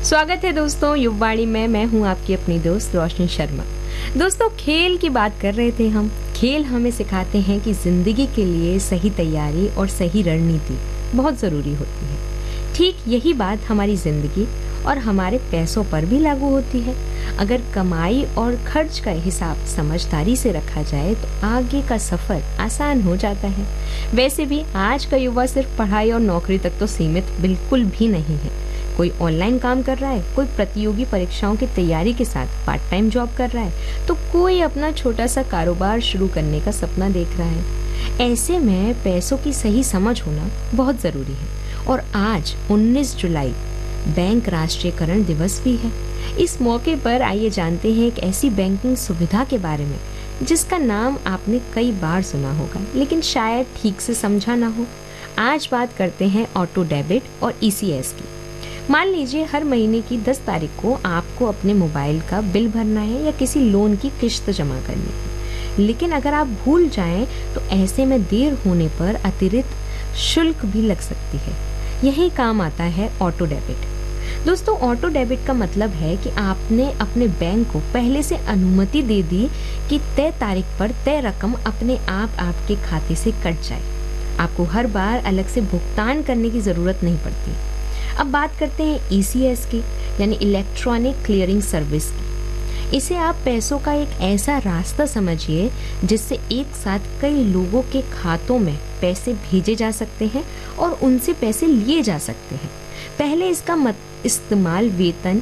स्वागत है दोस्तों युववाणी में। मैं हूं आपकी अपनी दोस्त रोशनी शर्मा। दोस्तों, खेल की बात कर रहे थे हम। खेल हमें सिखाते हैं कि जिंदगी के लिए सही तैयारी और सही रणनीति बहुत ज़रूरी होती है। ठीक यही बात हमारी ज़िंदगी और हमारे पैसों पर भी लागू होती है। अगर कमाई और खर्च का हिसाब समझदारी से रखा जाए तो आगे का सफ़र आसान हो जाता है। वैसे भी आज का युवा सिर्फ पढ़ाई और नौकरी तक तो सीमित बिल्कुल भी नहीं है। कोई ऑनलाइन काम कर रहा है, कोई प्रतियोगी परीक्षाओं की तैयारी के साथ पार्ट टाइम जॉब कर रहा है, तो कोई अपना छोटा सा कारोबार शुरू करने का सपना देख रहा है। ऐसे में पैसों की सही समझ होना बहुत ज़रूरी है। और आज 19 जुलाई बैंक राष्ट्रीयकरण दिवस भी है। इस मौके पर आइए जानते हैं एक ऐसी बैंकिंग सुविधा के बारे में जिसका नाम आपने कई बार सुना होगा लेकिन शायद ठीक से समझा ना हो। आज बात करते हैं ऑटो डेबिट और ECS की। मान लीजिए हर महीने की 10 तारीख को आपको अपने मोबाइल का बिल भरना है या किसी लोन की किश्त जमा करनी है, लेकिन अगर आप भूल जाएं तो ऐसे में देर होने पर अतिरिक्त शुल्क भी लग सकती है। यही काम आता है ऑटो डेबिट। दोस्तों, ऑटो डेबिट का मतलब है कि आपने अपने बैंक को पहले से अनुमति दे दी कि तय तारीख पर तय रकम अपने आप आपके खाते से कट जाए। आपको हर बार अलग से भुगतान करने की ज़रूरत नहीं पड़ती। अब बात करते हैं ECS की, यानी इलेक्ट्रॉनिक क्लियरिंग सर्विस की। इसे आप पैसों का एक ऐसा रास्ता समझिए जिससे एक साथ कई लोगों के खातों में पैसे भेजे जा सकते हैं और उनसे पैसे लिए जा सकते हैं। पहले इसका इस्तेमाल वेतन